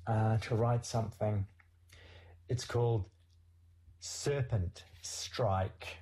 to write something. It's called Serpent Strike.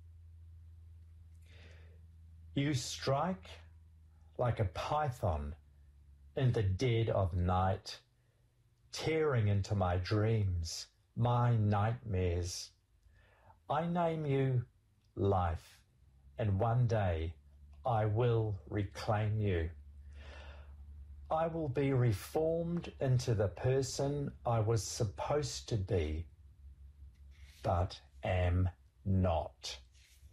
You strike like a python in the dead of night, tearing into my dreams, my nightmares. I name you life, and one day I will reclaim you. I will be reformed into the person I was supposed to be, but am not.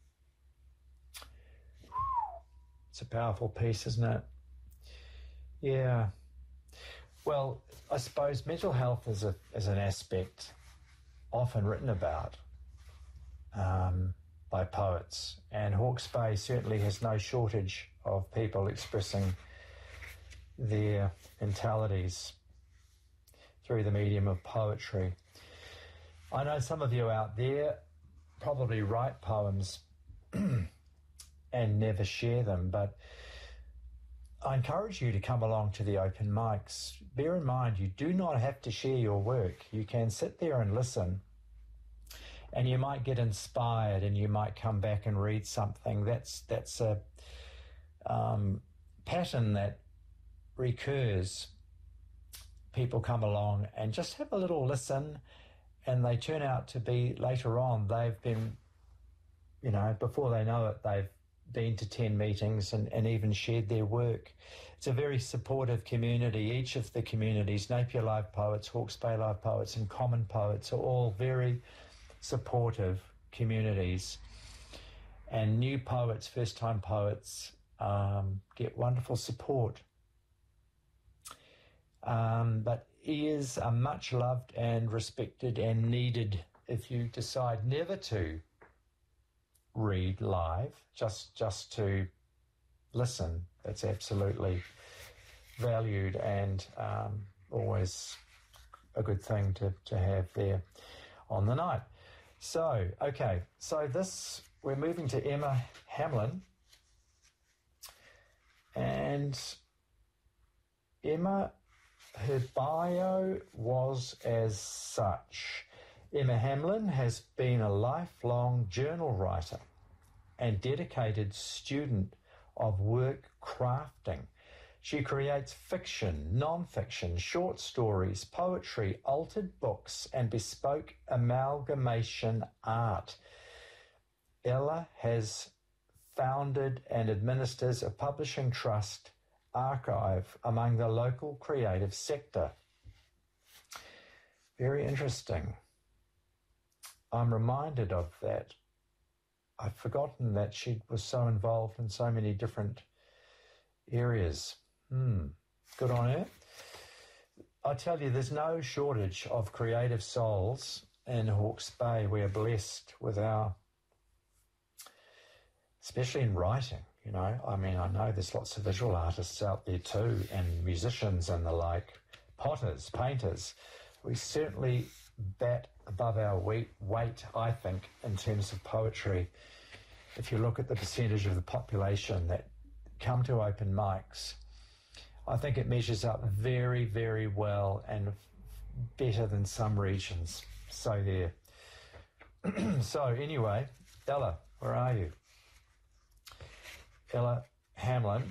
It's a powerful piece, isn't it? Yeah. Well, I suppose mental health is an aspect often written about by poets, and Hawke's Bay certainly has no shortage of people expressing their mentalities through the medium of poetry. I know some of you out there probably write poems and never share them, but I encourage you to come along to the open mics. Bear in mind, you do not have to share your work. You can sit there and listen, and you might get inspired and you might come back and read something. That's a pattern that recurs. People come along and just have a little listen, and they turn out to be, later on, they've been, before they know it, they've been to 10 meetings and even shared their work. It's a very supportive community. Each of the communities, Napier Live Poets, Hawke's Bay Live Poets and Common Poets, are all very supportive communities. And new poets, first-time poets, get wonderful support. But ears are much loved and respected and needed. If you decide never to read live, just to listen, that's absolutely valued and always a good thing to have there on the night. So, okay, we're moving to Emma Hamlin, and Emma, her bio was as such. Emma Hamlin has been a lifelong journal writer and dedicated student of work crafting. She creates fiction, non-fiction, short stories, poetry, altered books, and bespoke amalgamation art. Ella has founded and administers a publishing trust archive among the local creative sector. Very interesting. I'm reminded of that. I've forgotten that she was so involved in so many different areas. Good on her. I tell you, there's no shortage of creative souls in Hawke's Bay. We are blessed with especially in writing, I know there's lots of visual artists out there too, and musicians and the like, potters, painters. We certainly bat above our weight, I think, in terms of poetry. If you look at the percentage of the population that come to open mics, I think it measures up very, very well and better than some regions. So there. So anyway, Ella, where are you? Ella Hamlin.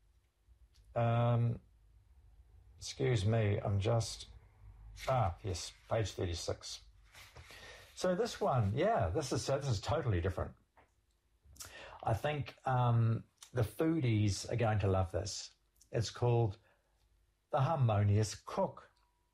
Excuse me, I'm just... yes, page 36. So this one, this is totally different. I think the foodies are going to love this. It's called The Harmonious Cook.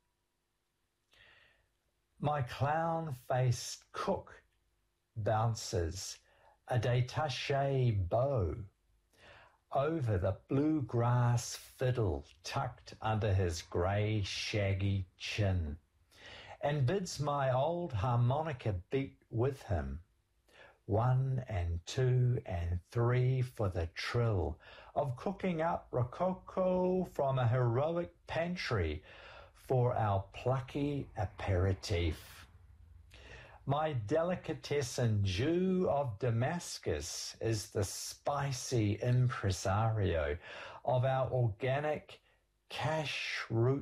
My clown-faced cook bounces a détaché bow over the bluegrass fiddle tucked under his grey, shaggy chin, and bids my old harmonica beat with him. 1 and 2 and 3 for the trill of cooking up rococo from a heroic pantry for our plucky aperitif. My delicatessen Jew of Damascus is the spicy impresario of our organic cash root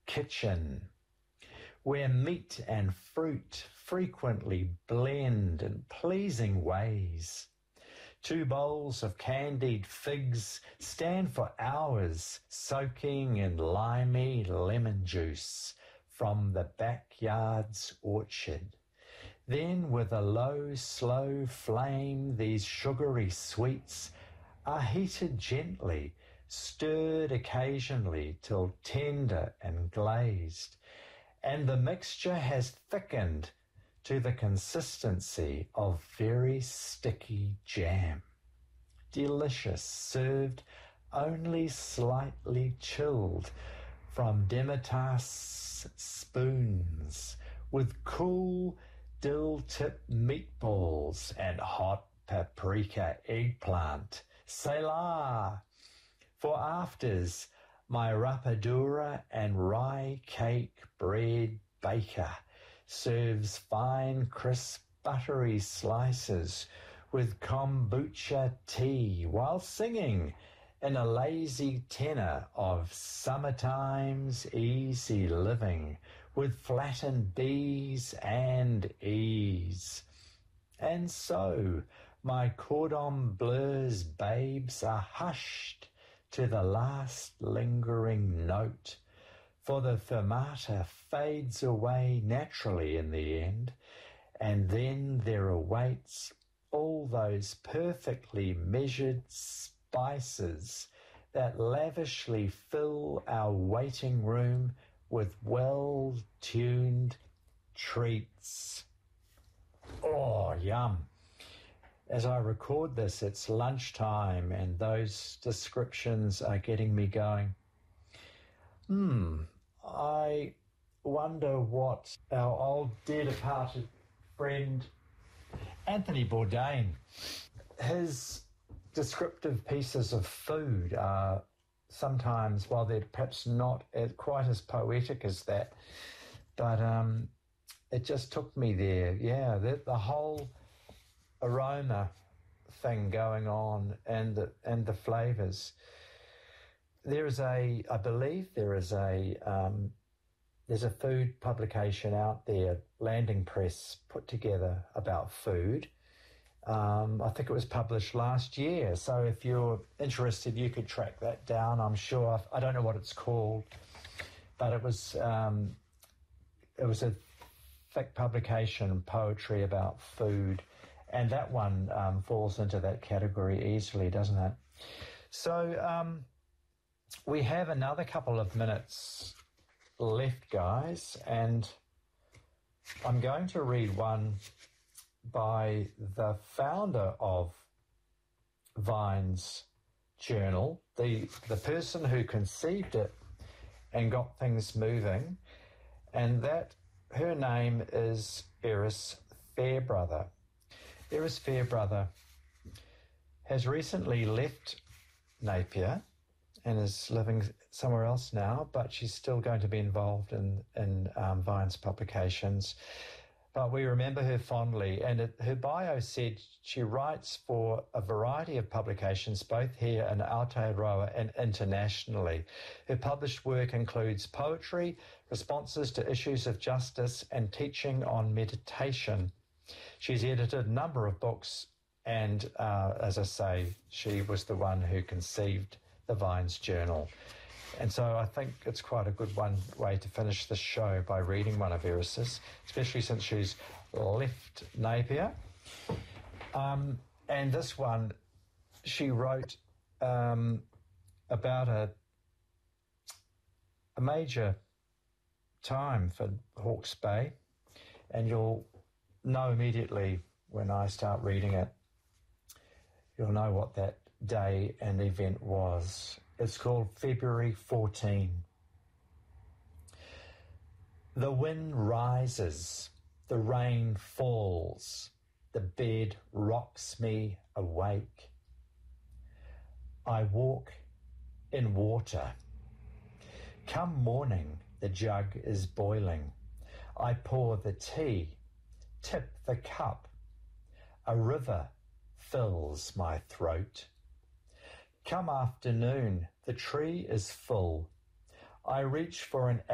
kitchen, where meat and fruit frequently blend in pleasing ways. 2 bowls of candied figs stand for hours soaking in limey lemon juice from the backyard's orchard. Then with a low, slow flame, these sugary sweets are heated gently, stirred occasionally till tender and glazed, and the mixture has thickened to the consistency of very sticky jam. Delicious, served only slightly chilled from Demitas spoons, with cool dill-tip meatballs and hot paprika eggplant. Selah! For afters, my rapadura and rye cake bread baker serves fine, crisp, buttery slices with kombucha tea while singing in a lazy tenor of summertime's easy living with flattened B's and E's. And so my cordon bleu's babes are hushed to the last lingering note, for the fermata fades away naturally in the end, and then there awaits all those perfectly measured spices that lavishly fill our waiting room with well-tuned treats. Oh, yum. As I record this, it's lunchtime and those descriptions are getting me going. I wonder what our old dear departed friend Anthony Bourdain, his descriptive pieces of food are sometimes, while they're perhaps not quite as poetic as that, but it just took me there. Yeah, the whole aroma thing going on and the flavours. There's a food publication out there, Landing Press, put together about food. I think it was published last year. So if you're interested, you could track that down. I'm sure. I don't know what it's called, but it was a thick publication, poetry about food, and that one falls into that category easily, doesn't it? So we have another couple of minutes left, guys, and I'm going to read one by the founder of Vine's Journal, the person who conceived it and got things moving, and that her name is Iris Fairbrother. Iris Fairbrother has recently left Napier and is living somewhere else now, but she's still going to be involved in Vine's publications. But we remember her fondly, and her bio said she writes for a variety of publications, both here in Aotearoa and internationally. Her published work includes poetry, responses to issues of justice, and teaching on meditation. She's edited a number of books, and as I say, she was the one who conceived the Vine's Journal. And so I think it's quite a good way to finish the show by reading one of Iris's, especially since she's left Napier. And this one, she wrote about a major time for Hawke's Bay, and you'll know immediately when I start reading it, you'll know what that day and event was. It's called February 14. The wind rises, the rain falls, the bed rocks me awake. I walk in water. Come morning, the jug is boiling. I pour the tea, tip the cup. A river fills my throat. Come afternoon, the tree is full. I reach for an